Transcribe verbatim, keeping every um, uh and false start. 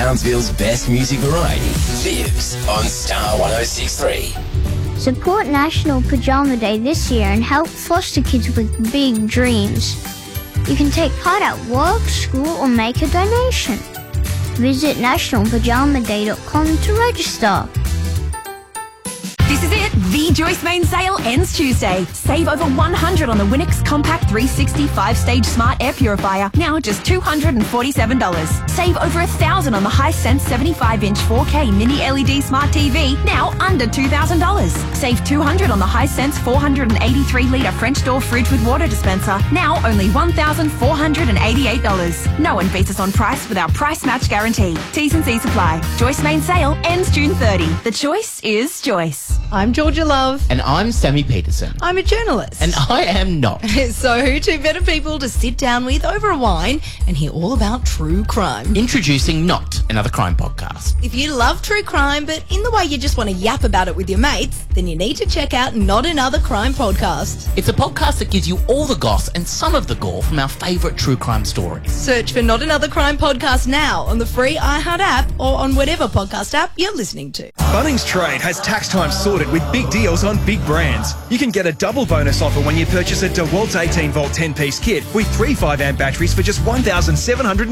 Townsville's best music variety. Vibs on Star one oh six point three. Support National Pajama Day this year and help foster kids with big dreams. You can take part at work, school, or make a donation. Visit national pajama day dot com to register. This is it. The Joyce Main sale ends Tuesday. Save over one hundred dollars on the Winix Compact three sixty five-stage Smart Air Purifier, now just two hundred forty-seven dollars. Save over one thousand dollars on the Hisense seventy-five inch four K Mini L E D Smart T V, now under two thousand dollars. Save two hundred dollars on the Hisense four hundred eighty-three litre French door fridge with water dispenser, now only one thousand four hundred eighty-eight dollars. No one beats us on price with our price match guarantee. T's and C's apply. Joyce Main sale ends June thirtieth. The choice is Joyce. I'm Georgia Love. And I'm Sammy Peterson. I'm a journalist. And I am not. So, two better people to sit down with over a wine and hear all about true crime. Introducing Not Another Crime Podcast. If you love true crime, but in the way you just want to yap about it with your mates, then you need to check out Not Another Crime Podcast. It's a podcast that gives you all the goss and some of the gore from our favourite true crime stories. Search for Not Another Crime Podcast now on the free iHeart app or on whatever podcast app you're listening to. Bunnings Trade has tax time sorted with big deals on big brands. You can get a double bonus offer when you purchase a DeWalt eighteen volt ten piece kit with three five amp batteries for just one thousand seven hundred